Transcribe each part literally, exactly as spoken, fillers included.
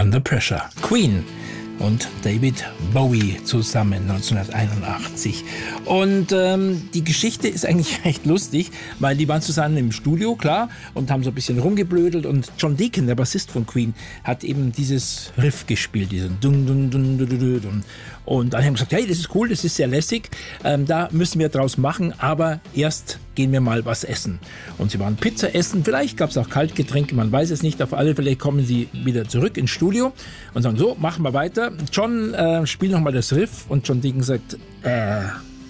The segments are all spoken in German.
Under Pressure. Queen und David Bowie zusammen neunzehnhunderteinundachtzig. Und ähm, die Geschichte ist eigentlich recht lustig, weil die waren zusammen im Studio, klar, und haben so ein bisschen rumgeblödelt. Und John Deacon, der Bassist von Queen, hat eben dieses Riff gespielt, diesen Dun Dun Dun Dun Dun Dun. Und dann haben wir gesagt, hey, das ist cool, das ist sehr lässig, ähm, da müssen wir draus machen, aber erst gehen wir mal was essen. Und sie waren Pizza essen, vielleicht gab es auch Kaltgetränke, man weiß es nicht, auf alle Fälle kommen sie wieder zurück ins Studio und sagen, so, machen wir weiter. John äh, spielt nochmal das Riff und John Deacon sagt, äh,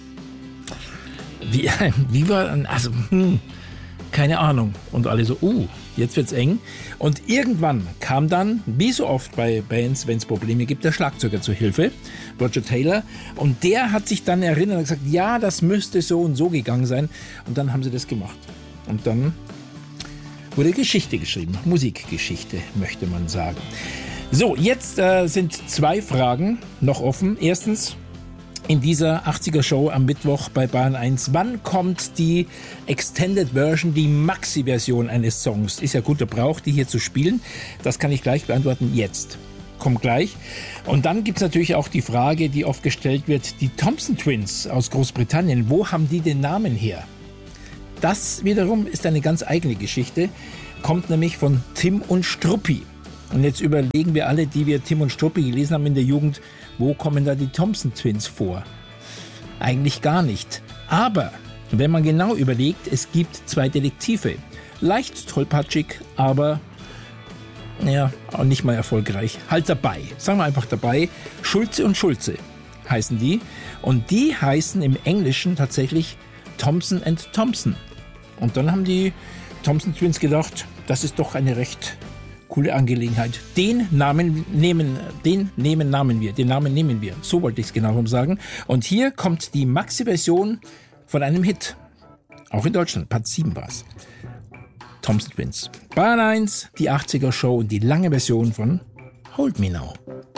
wie, wie war, also, hm, keine Ahnung. Und alle so, uh, jetzt wird's eng. Und irgendwann kam dann, wie so oft bei Bands, wenn es Probleme gibt, der Schlagzeuger zur Hilfe, Roger Taylor. Und der hat sich dann erinnert und gesagt, ja, das müsste so und so gegangen sein. Und dann haben sie das gemacht. Und dann wurde Geschichte geschrieben. Musikgeschichte, möchte man sagen. So, jetzt äh, sind zwei Fragen noch offen. Erstens, in dieser achtziger-Show am Mittwoch bei Bayern eins. Wann kommt die Extended Version, die Maxi-Version eines Songs? Ist ja guter Brauch, die hier zu spielen. Das kann ich gleich beantworten. Jetzt. Kommt gleich. Und dann gibt es natürlich auch die Frage, die oft gestellt wird, die Thompson Twins aus Großbritannien, wo haben die den Namen her? Das wiederum ist eine ganz eigene Geschichte, kommt nämlich von Tim und Struppi. Und jetzt überlegen wir alle, die wir Tim und Struppi gelesen haben in der Jugend, wo kommen da die Thompson Twins vor? Eigentlich gar nicht. Aber wenn man genau überlegt, es gibt zwei Detektive. Leicht tollpatschig, aber ja, auch nicht mal erfolgreich. Halt dabei. Sagen wir einfach dabei. Schulze und Schulze heißen die. Und die heißen im Englischen tatsächlich Thompson and Thompson. Und dann haben die Thompson Twins gedacht, das ist doch eine recht coole Angelegenheit. Den Namen nehmen, den nehmen Namen wir, den Namen nehmen wir. So wollte ich es genau sagen. Und hier kommt die Maxi-Version von einem Hit. Auch in Deutschland. Part sieben war es. Thompson Twins. Bayern eins, die achtziger-Show und die lange Version von Hold Me Now.